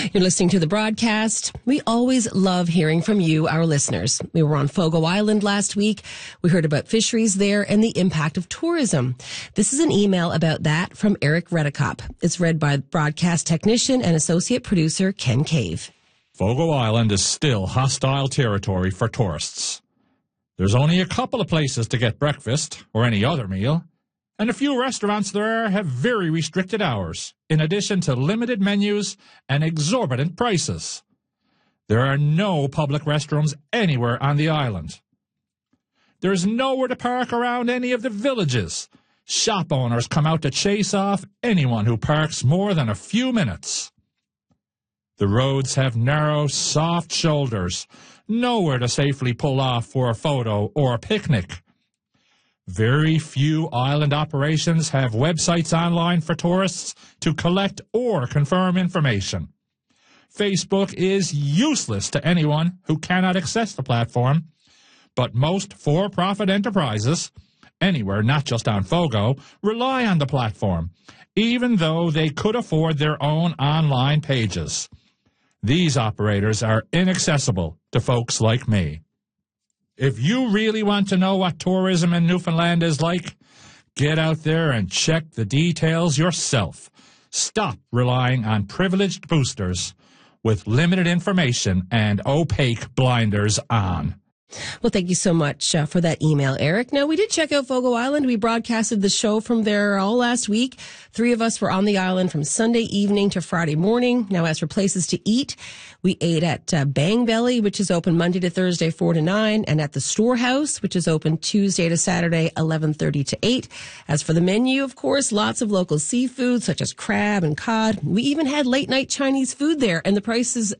You're listening to the broadcast. We always love hearing from you, our listeners. We were on Fogo Island last week. We heard about fisheries there and the impact of tourism. This is an email about that from Eric Redekop. It's read by broadcast technician and associate producer Ken Cave. Fogo Island is still hostile territory for tourists. There's only a couple of places to get breakfast or any other meal, and a few restaurants there have very restricted hours, in addition to limited menus and exorbitant prices. There are no public restrooms anywhere on the island. There's nowhere to park around any of the villages. Shop owners come out to chase off anyone who parks more than a few minutes. The roads have narrow, soft shoulders, nowhere to safely pull off for a photo or a picnic. Very few island operations have websites online for tourists to collect or confirm information. Facebook is useless to anyone who cannot access the platform, but most for-profit enterprises, anywhere not just on Fogo, rely on the platform, even though they could afford their own online pages. These operators are inaccessible to folks like me. If you really want to know what tourism in Newfoundland is like, get out there and check the details yourself. Stop relying on privileged boosters with limited information and opaque blinders on. Well, thank you so much for that email, Eric. Now, we did check out Fogo Island. We broadcasted the show from there all last week. 3 of us were on the island from Sunday evening to Friday morning. Now, as for places to eat, we ate at Bang Belly, which is open Monday to Thursday, 4 to 9, and at the Storehouse, which is open Tuesday to Saturday, 11:30 to 8. As for the menu, of course, lots of local seafood, such as crab and cod. We even had late-night Chinese food there, and the prices